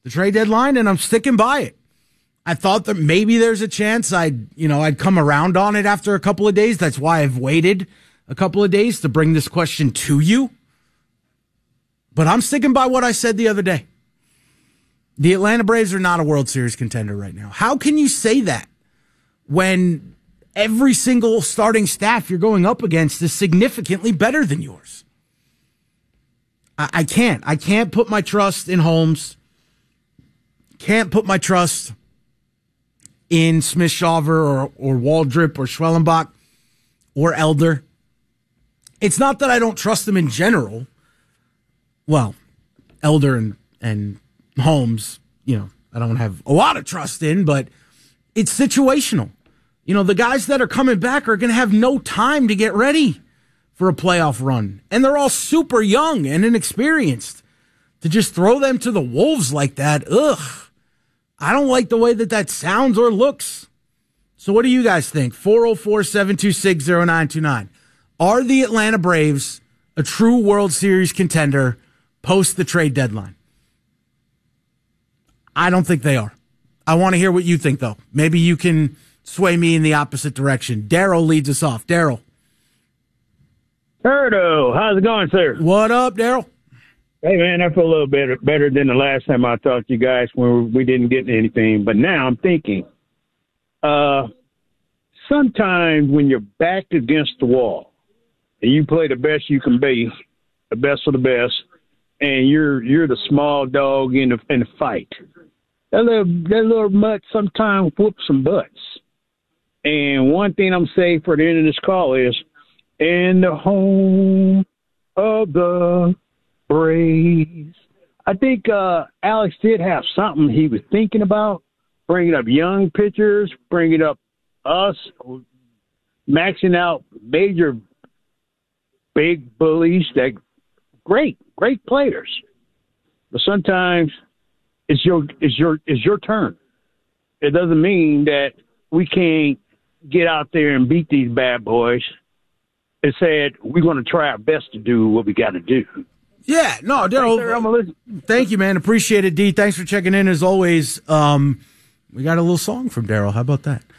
the trade deadline, and I'm sticking by it. I thought that maybe there's a chance I'd come around on it after a couple of days. That's why I've waited a couple of days to bring this question to you. But I'm sticking by what I said the other day. The Atlanta Braves are not a World Series contender right now. How can you say that when every single starting staff you're going up against is significantly better than yours? I can't. I can't put my trust in Holmes. Can't put my trust in Smith-Shawver or Waldrop or Schwellenbach or Elder. It's not that I don't trust them in general. Well, Elder and Holmes, I don't have a lot of trust in, but it's situational. The guys that are coming back are going to have no time to get ready for a playoff run. And they're all super young and inexperienced. To just throw them to the wolves like that, I don't like the way that sounds or looks. So what do you guys think? 404-726-0929. Are the Atlanta Braves a true World Series contender post the trade deadline? I don't think they are. I want to hear what you think, though. Maybe you can sway me in the opposite direction. Daryl leads us off. Daryl. Erdo, how's it going, sir? What up, Daryl? Hey, man, I feel a little better than the last time I talked to you guys when we didn't get anything. But now I'm thinking, sometimes when you're backed against the wall and you play the best you can be, the best of the best, and you're the small dog in the fight, that little mutt sometimes whoops some butts. And one thing I'm saying for the end of this call is, in the home of the Braves. I think Alex did have something he was thinking about, bringing up young pitchers, bringing up us, maxing out major big bullies, that great players. But sometimes it's your turn. It doesn't mean that we can't get out there and beat these bad boys. It said we're going to try our best to do what we got to do. Yeah, no, Daryl. Thank you, man. Appreciate it, D. Thanks for checking in as always. We got a little song from Daryl. How about that?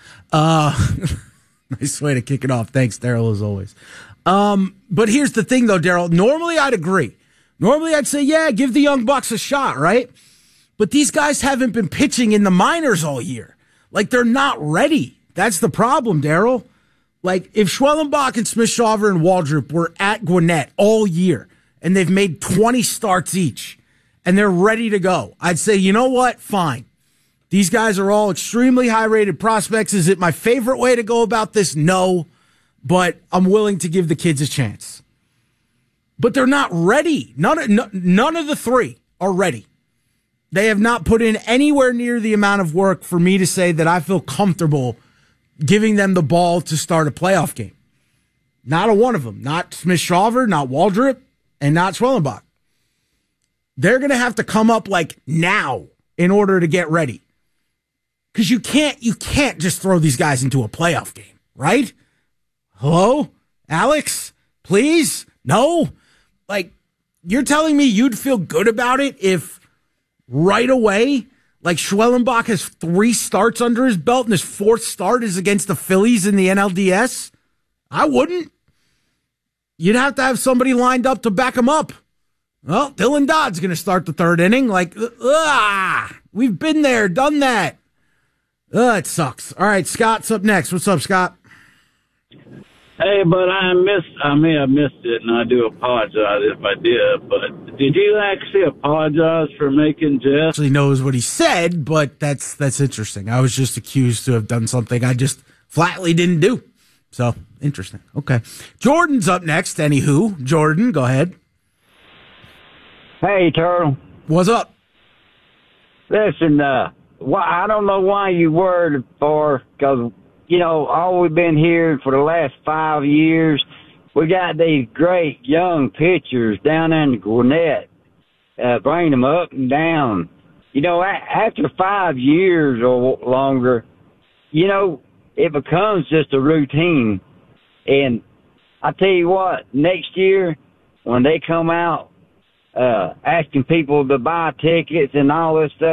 Nice way to kick it off. Thanks, Daryl, as always. But here's the thing, though, Daryl. Normally, I'd agree. Normally, I'd say, yeah, give the young bucks a shot, right? But these guys haven't been pitching in the minors all year. Like, they're not ready. That's the problem, Daryl. Like, if Schwellenbach and Smith-Shawver and Waldrop were at Gwinnett all year and they've made 20 starts each and they're ready to go, I'd say, you know what? Fine. These guys are all extremely high-rated prospects. Is it my favorite way to go about this? No. But I'm willing to give the kids a chance. But they're not ready. None of the three are ready. They have not put in anywhere near the amount of work for me to say that I feel comfortable giving them the ball to start a playoff game. Not a one of them. Not Smith-Shawver, not Waldrop, and not Schwellenbach. They're going to have to come up like now in order to get ready. Because you can't just throw these guys into a playoff game, right? Hello? Alex? Please? No? Like, you're telling me you'd feel good about it if right away, like, Schwellenbach has 3 starts under his belt and his 4th start is against the Phillies in the NLDS? I wouldn't. You'd have to have somebody lined up to back him up. Well, Dylan Dodd's going to start the 3rd inning. Like, we've been there, done that. It sucks. All right, Scott's up next. What's up, Scott? Hey, but I may have missed it, and I do apologize if I did, but did you actually apologize for making Jeff? Actually knows what he said, but that's interesting. I was just accused to have done something I just flatly didn't do. So, interesting. Okay. Jordan's up next. Anywho, Jordan, go ahead. Hey, Turtle. What's up? Listen, I don't know why you worried for, because all we've been hearing for the last 5 years, we got these great young pitchers down in Gwinnett, bringing them up and down. After 5 years or longer, it becomes just a routine. And I tell you what, next year, when they come out asking people to buy tickets and all this stuff,